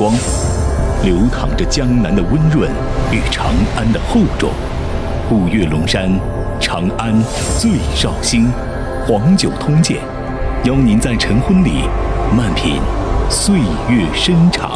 光，流淌着江南的温润与长安的厚重。五岳龙山，长安最绍兴，黄酒通鉴，邀您在晨昏里慢品岁月深长。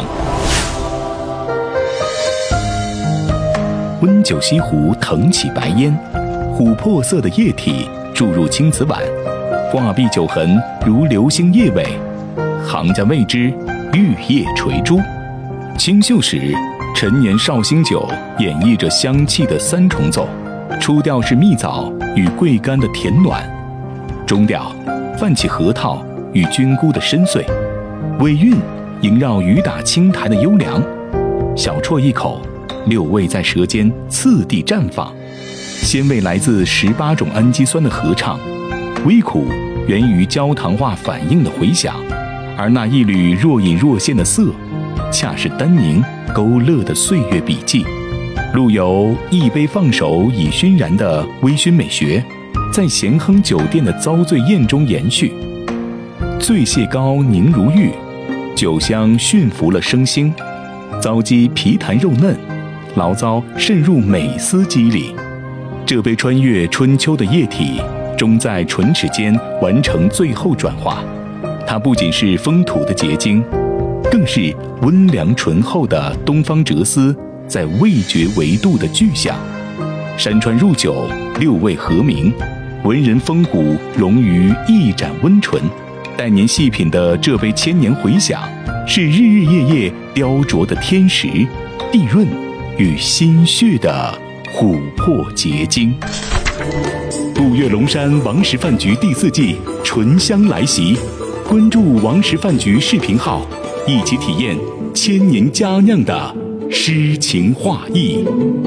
温酒西湖腾起白烟，琥珀色的液体注入青瓷碗，挂壁酒痕如流星夜尾，行家谓之玉叶垂珠。清秀时，陈年绍兴酒演绎着香气的三重奏，初调是蜜枣与桂干的甜暖，中调泛起核桃与菌菇的深邃，尾韵萦绕雨打青苔的优良。小啜一口，六味在舌尖次第绽放，鲜味来自18种氨基酸的合唱，微苦源于焦糖化反应的回响，而那一缕若隐若现的色，恰是丹宁勾勒的岁月笔记。陆游一杯放手已熏然的微醺美学，在咸亨酒店的遭醉宴中延续。醉蟹膏凝如玉，酒香驯服了生腥，糟鸡皮弹肉嫩，醪糟渗入美思肌里。这杯穿越春秋的液体，终在唇齿间完成最后转化。它不仅是风土的结晶，更是温凉醇厚的东方哲思在味觉维度的具象。山川入酒，六味和鸣，文人风骨融于一盏温醇。待您细品的这杯千年回响，是日日夜夜雕琢的天时、地润与心血的琥珀结晶。五岳龙山王石饭局第4季醇香来袭，关注王石饭局视频号，一起体验千年佳酿的诗情画意。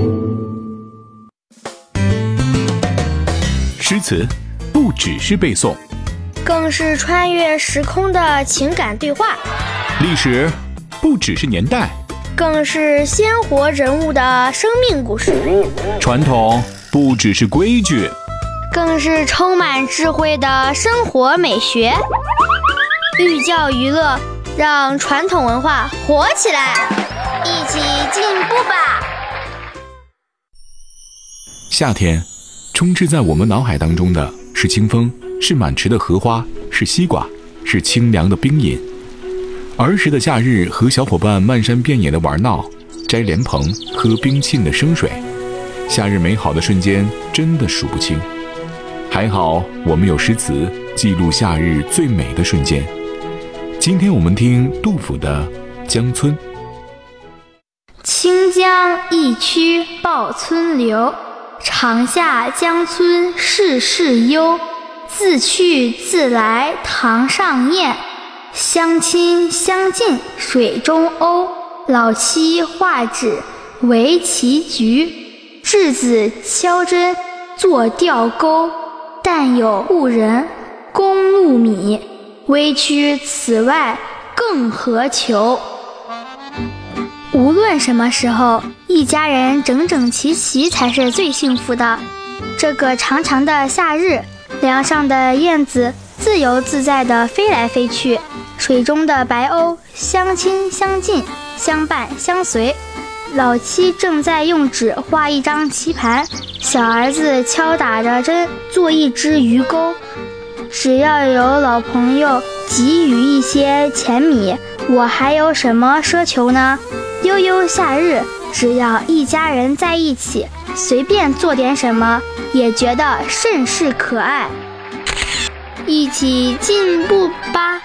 诗词不只是背诵， 更是穿越时空的情感对话。 历史不只是年代， 更是鲜活人物的生命故事。 传统不只是规矩， 更是充满智慧的生活美学。寓教于乐，让传统文化活起来，一起进步吧。 夏天充斥在我们脑海当中的是清风，是满池的荷花，是西瓜，是清凉的冰饮。儿时的夏日，和小伙伴漫山遍野的玩闹，摘莲蓬，喝冰沁的生水，夏日美好的瞬间真的数不清。还好我们有诗词记录夏日最美的瞬间。今天我们听杜甫的《江村》。 清江一曲报春流，长下江村事事幽。自去自来堂上燕，相亲相近水中鸥。老妻画纸为棋局，稚子敲针作钓钩。但有故人供禄米，微躯此外更何求。无论什么时候，一家人整整齐齐才是最幸福的。这个长长的夏日，梁上的燕子自由自在地飞来飞去，水中的白鸥相亲相近，相伴相随。老妻正在用纸画一张棋盘，小儿子敲打着针做一只鱼钩。只要有老朋友给予一些钱米，我还有什么奢求呢？悠悠夏日，只要一家人在一起，随便做点什么也觉得甚是可爱。一起进步吧。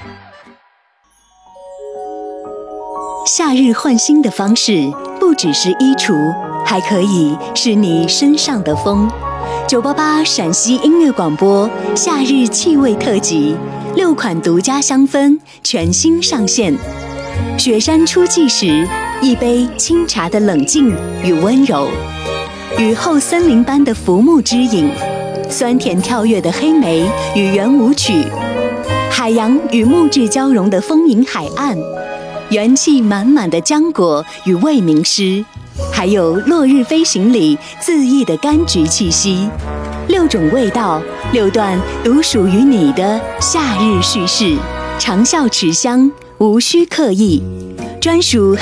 夏日换新的方式不只是衣橱，还可以是你身上的风。988陕西音乐广播夏日气味特辑，6款独家香氛全新上线。雪山初霁时，一杯清茶的冷静与温柔；雨后森林般的浮木之影，酸甜跳跃的黑莓与圆舞曲，海洋与木质交融的丰盈海岸，元气满满的浆果与味名诗，还有落日飞行里恣意的柑橘气息。6种味道，6段独属于你的夏日叙事，长效持香，无需刻意，专属